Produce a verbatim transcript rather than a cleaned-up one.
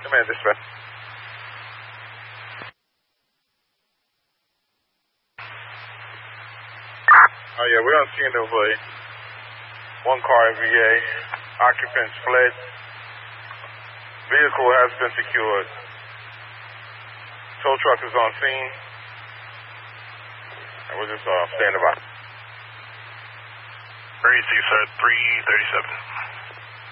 Command dispatch. Oh yeah, we're on scene of a one car M V A. Occupants fled. Vehicle has been secured. Tow truck is on scene. And we're just uh, standing by. Where you see, sir? three thirty-seven.